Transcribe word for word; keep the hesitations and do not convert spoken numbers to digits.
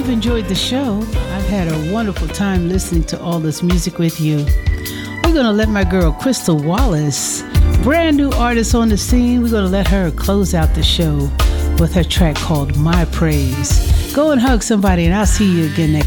you've enjoyed the show. I've had a wonderful time listening to all this music with you. We're going to let my girl Crystal Wallace, brand new artist on the scene, we're going to let her close out the show with her track called My Praise. Go and hug somebody, and I'll see you again next